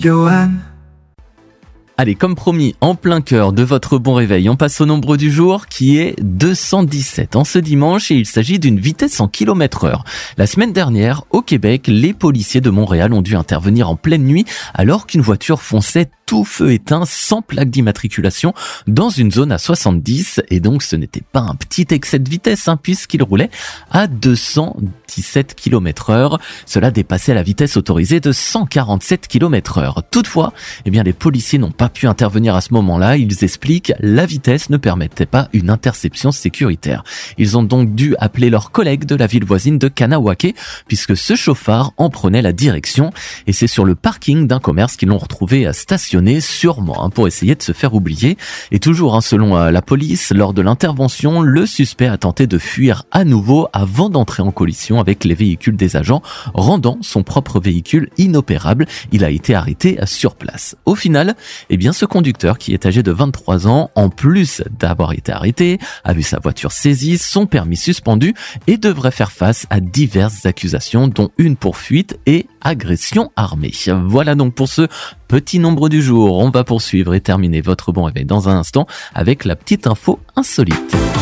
Johan. Allez, comme promis, en plein cœur de votre bon réveil, on passe au nombre du jour qui est 217 en ce dimanche et il s'agit d'une vitesse en km/h. La semaine dernière, au Québec, les policiers de Montréal ont dû intervenir en pleine nuit alors qu'une voiture fonçait tout feu éteint sans plaque d'immatriculation dans une zone à 70 et donc ce n'était pas un petit excès de vitesse puisqu'il roulait à 217 km/h. Cela dépassait la vitesse autorisée de 147 km/h. Toutefois, les policiers n'ont pas pu intervenir à ce moment-là. Ils expliquent la vitesse ne permettait pas une interception sécuritaire. Ils ont donc dû appeler leurs collègues de la ville voisine de Kahnawake puisque ce chauffard en prenait la direction et c'est sur le parking d'un commerce qu'ils l'ont retrouvé stationné sûrement pour essayer de se faire oublier. Et toujours selon la police, lors de l'intervention, le suspect a tenté de fuir à nouveau avant d'entrer en collision avec les véhicules des agents, rendant son propre véhicule inopérable. Il a été arrêté sur place. Au final, ce conducteur qui est âgé de 23 ans, en plus d'avoir été arrêté, a vu sa voiture saisie, son permis suspendu et devrait faire face à diverses accusations, dont une pour fuite et agression armée. Voilà donc pour ce petit nombre du jour. On va poursuivre et terminer votre bon réveil dans un instant avec la petite info insolite.